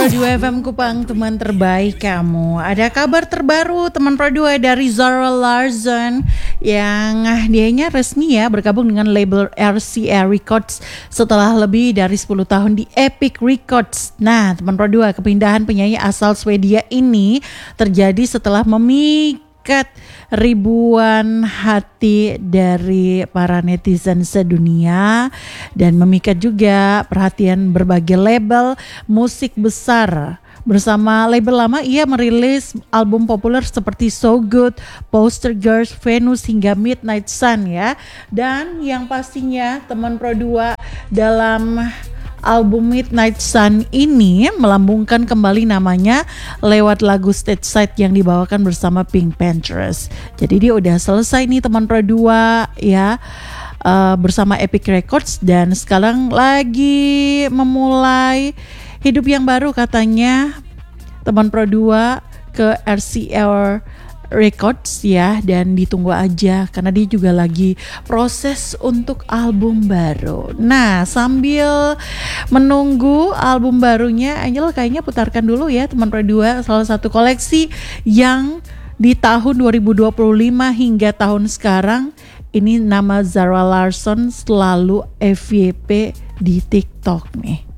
Pro 2 FM Kupang, teman terbaik kamu. Ada kabar terbaru teman Pro 2 dari Zara Larsson yang dianya resmi ya bergabung dengan label RCA Records setelah lebih dari 10 tahun di Epic Records. Nah, teman Pro 2, kepindahan penyanyi asal Swedia ini terjadi setelah memikat ribuan hati dari para netizen sedunia dan memikat juga perhatian berbagai label musik besar. Bersama label lama ia merilis album populer seperti So Good, Poster Girls, Venus hingga Midnight Sun ya. Dan yang pastinya teman Pro 2 dalam album Midnight Sun ini melambungkan kembali namanya lewat lagu Stage Side yang dibawakan bersama Pink Panthers. Jadi dia udah selesai nih teman Pro 2 ya bersama Epic Records dan sekarang lagi memulai hidup yang baru katanya teman Pro 2 ke RCA Records ya, dan ditunggu aja karena dia juga lagi proses untuk album baru. Nah, sambil menunggu album barunya, Angel kayaknya putarkan dulu ya teman Pro 2 salah satu koleksi yang di tahun 2025 hingga tahun sekarang ini nama Zara Larsson selalu FYP di TikTok nih.